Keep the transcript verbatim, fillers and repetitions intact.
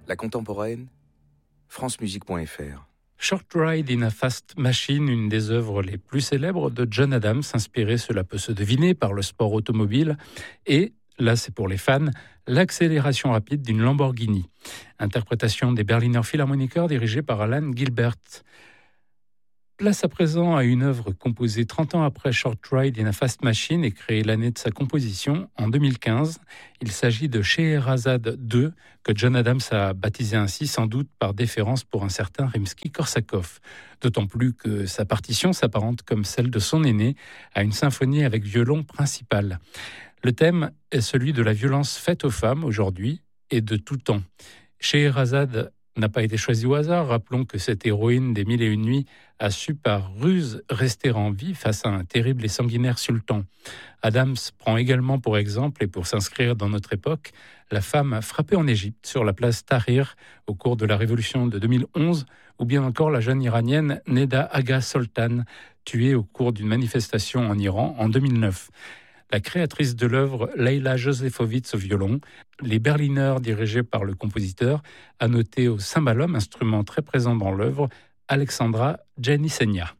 La contemporaine, francemusique point f r. Short Ride in a Fast Machine, une des œuvres les plus célèbres de John Adams, inspirée, cela peut se deviner, par le sport automobile, et, là c'est pour les fans, l'accélération rapide d'une Lamborghini. Interprétation des Berliner Philharmoniker dirigée par Alan Gilbert. Place à présent à une œuvre composée trente ans après Short Ride in a Fast Machine et créée l'année de sa composition en deux mille quinze. Il s'agit de Scheherazade deux, que John Adams a baptisé ainsi, sans doute par déférence pour un certain Rimsky-Korsakov. D'autant plus que sa partition s'apparente, comme celle de son aîné, à une symphonie avec violon principal. Le thème est celui de la violence faite aux femmes aujourd'hui et de tout temps. Scheherazade n'a pas été choisie au hasard. Rappelons que cette héroïne des Mille et Une Nuits a su par ruse rester en vie face à un terrible et sanguinaire sultan. Adams prend également pour exemple, et pour s'inscrire dans notre époque, la femme frappée en Égypte sur la place Tahrir au cours de la révolution de deux mille onze, ou bien encore la jeune iranienne Neda Agha Soltan, tuée au cours d'une manifestation en Iran en deux mille neuf. La créatrice de l'œuvre, Leila Josefovitz au violon, les Berliner dirigés par le compositeur, a noté au cymbalum, instrument très présent dans l'œuvre, Alexandra Janissenia.